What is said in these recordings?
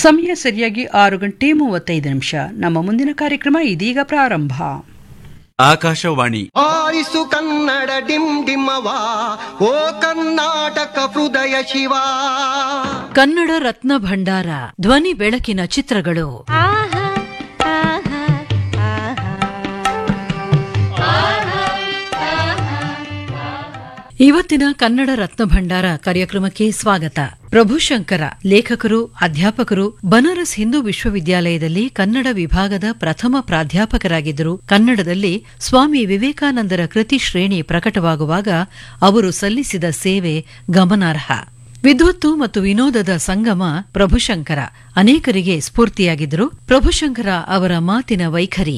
ಸಮಯ ಸರಿಯಾಗಿ 6:35. ನಮ್ಮ ಮುಂದಿನ ಕಾರ್ಯಕ್ರಮ ಇದೀಗ ಪ್ರಾರಂಭ. ಆಕಾಶವಾಣಿ ಆರಿಸು ಕನ್ನಡ ಡಿಮ್ ಡಿಮ್ಮವಾ, ಓ ಕರ್ನಾಟಕ ಹೃದಯ ಶಿವ. ಕನ್ನಡ ರತ್ನ ಭಂಡಾರ, ಧ್ವನಿ ಬೆಳಕಿನ ಚಿತ್ರಗಳು. ಇವತ್ತಿನ ಕನ್ನಡ ರತ್ನ ಭಂಡಾರ ಕಾರ್ಯಕ್ರಮಕ್ಕೆ ಸ್ವಾಗತ. ಪ್ರಭುಶಂಕರ ಲೇಖಕರು, ಅಧ್ಯಾಪಕರು, ಬನಾರಸ್ ಹಿಂದೂ ವಿಶ್ವವಿದ್ಯಾಲಯದಲ್ಲಿ ಕನ್ನಡ ವಿಭಾಗದ ಪ್ರಥಮ ಪ್ರಾಧ್ಯಾಪಕರಾಗಿದ್ದರು. ಕನ್ನಡದಲ್ಲಿ ಸ್ವಾಮಿ ವಿವೇಕಾನಂದರ ಕೃತಿ ಶ್ರೇಣಿ ಪ್ರಕಟವಾಗುವಾಗ ಅವರು ಸಲ್ಲಿಸಿದ ಸೇವೆ ಗಮನಾರ್ಹ. ವಿದ್ವತ್ತು ಮತ್ತು ವಿನೋದದ ಸಂಗಮ ಪ್ರಭುಶಂಕರ ಅನೇಕರಿಗೆ ಸ್ಫೂರ್ತಿಯಾಗಿದ್ದರು. ಪ್ರಭುಶಂಕರ ಅವರ ಮಾತಿನ ವೈಖರಿ.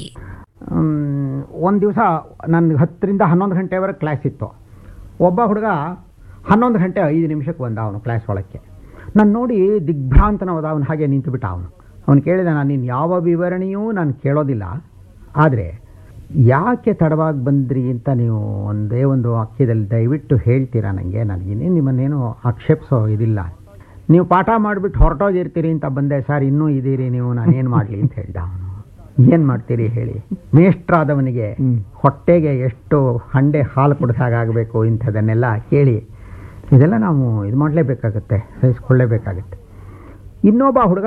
ಒಂದು ದಿವಸ ನನ್ನ 10 ರಿಂದ 11 ಗಂಟೆವರೆಗೆ ಕ್ಲಾಸ್ ಇತ್ತು. ಒಬ್ಬ ಹುಡುಗ 11 ಗಂಟೆ 5 ನಿಮಿಷಕ್ಕೆ ಬಂದ ಅವನು ಕ್ಲಾಸ್ ಒಳಕ್ಕೆ. ನಾನು ನೋಡಿ ದಿಗ್ಭ್ರಾಂತನವಾದ ಅವನು ಹಾಗೆ ನಿಂತುಬಿಟ್ಟ. ಅವನು ಕೇಳಿದ, ನಾನು ನಿನ್ನ ಯಾವ ವಿವರಣೆಯೂ ನಾನು ಕೇಳೋದಿಲ್ಲ, ಆದರೆ ಯಾಕೆ ತಡವಾಗಿ ಬಂದ್ರಿ ಅಂತ ನೀವು ಒಂದು ವಾಕ್ಯದಲ್ಲಿ ದಯವಿಟ್ಟು ಹೇಳ್ತೀರಾ ನನಗೆ? ನನಗೇನು ನಿಮ್ಮನ್ನೇನು ಆಕ್ಷೇಪಿಸೋ ಇದಿಲ್ಲ. ನೀವು ಪಾಠ ಮಾಡಿಬಿಟ್ಟು ಹೊರಟೋಗಿರ್ತೀರಿ ಅಂತ ಬಂದೆ ಸರ್, ಇನ್ನೂ ಇದ್ದೀರಿ ನೀವು, ನಾನೇನು ಮಾಡಲಿ ಅಂತ ಹೇಳ್ದ ಅವನು. ಏನು ಮಾಡ್ತೀರಿ ಹೇಳಿ, ಮೇಷ್ಟ್ರಾದವನಿಗೆ ಹೊಟ್ಟೆಗೆ ಎಷ್ಟು ಹಂಡೆ ಹಾಲು ಕುಡಿದಾಗಬೇಕು ಇಂಥದನ್ನೆಲ್ಲ ಕೇಳಿ ಇದೆಲ್ಲ ನಾವು ಇದು ಮಾಡಲೇಬೇಕಾಗತ್ತೆ, ಸಹಿಸ್ಕೊಳ್ಳೇಬೇಕಾಗತ್ತೆ. ಇನ್ನೊಬ್ಬ ಹುಡುಗ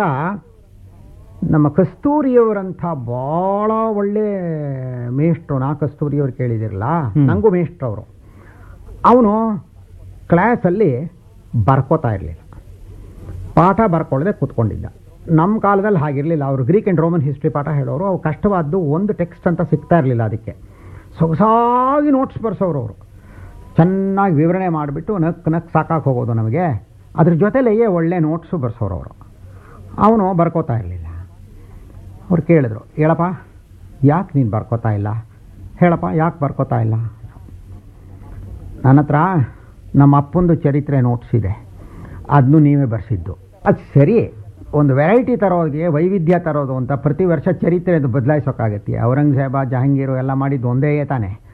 ನಮ್ಮ ಕಸ್ತೂರಿಯವರಂಥ ಭಾಳ ಒಳ್ಳೆ ಮೇಷ್ಟ್ರು, ನಾ ಕಸ್ತೂರಿಯವ್ರು ಕೇಳಿದಿರಲ್ಲ, ನನಗೂ ಮೇಷ್ಟ್ರವರು. ಅವನು ಕ್ಲಾಸಲ್ಲಿ ಬರ್ಕೋತಾ ಇರಲಿಲ್ಲ, ಪಾಠ ಬರ್ಕೊಳ್ಳದೆ ಕೂತ್ಕೊಂಡಿದ್ದ. ನಮ್ಮ ಕಾಲದಲ್ಲಿ ಹಾಗಿರಲಿಲ್ಲ. ಅವರು ಗ್ರೀಕ್ ಆ್ಯಂಡ್ ರೋಮನ್ ಹಿಸ್ಟ್ರಿ ಪಾಠ ಹೇಳೋರು. ಅವು ಕಷ್ಟವಾದ್ದು, ಒಂದು ಟೆಕ್ಸ್ಟ್ ಅಂತ ಸಿಗ್ತಾ ಇರಲಿಲ್ಲ. ಅದಕ್ಕೆ ಸೊಗಸಾಗಿ ನೋಟ್ಸ್ ಬರ್ಸೋರು ಅವರು. ಚೆನ್ನಾಗಿ ವಿವರಣೆ ಮಾಡಿಬಿಟ್ಟು ನಕ್ ಸಾಕಾಗಿ ಹೋಗೋದು ನಮಗೆ. ಅದ್ರ ಜೊತೆಲೆಯೇ ಒಳ್ಳೆ ನೋಟ್ಸು ಬರ್ಸೋರು ಅವರು. ಅವನು ಬರ್ಕೋತಾ ಇರಲಿಲ್ಲ. ಅವ್ರು ಕೇಳಿದ್ರು, ಹೇಳಪ್ಪ ಯಾಕೆ ನೀನು ಬರ್ಕೋತಾ ಇಲ್ಲ, ಹೇಳಪ್ಪ ಯಾಕೆ ಬರ್ಕೋತಾ ಇಲ್ಲ? ನನ್ನ ಹತ್ರ ನಮ್ಮ ಅಪ್ಪಂದು ಚರಿತ್ರೆ ನೋಟ್ಸ್ ಇದೆ, ಅದನ್ನು ನೀವೇ ಬರ್ಸಿದ್ದು. ಅದು ಸರಿ, ಒಂದು ವೆರೈಟಿ ತರೋರಿಗೆ ವೈವಿಧ್ಯ ತರೋದು ಅಂತ ಪ್ರತಿ ವರ್ಷ ಚರಿತ್ರೆದು ಬದಲಾಯಿಸೋಕ್ಕಾಗತ್ತೆ. ಔರಂಗಜೇಬ, ಜಹಾಂಗೀರು ಎಲ್ಲ ಮಾಡಿದ್ದು ಒಂದೇ ತಾನೆ.